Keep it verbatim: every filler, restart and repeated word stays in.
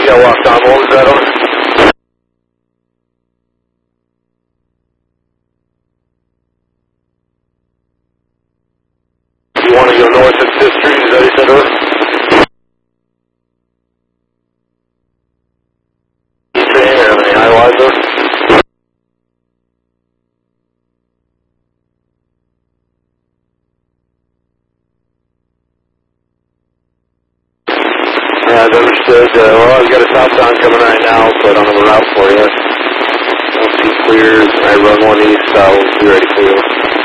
You got walked on. What was that on? You want to go north at fifth Street? Is that what you said, over? You saying or any high wise, over? Yeah, I've understood. Uh, well, I've got a southbound coming right now, so I don't have a route for you. Once he clears, I run one east, I'll be ready for you.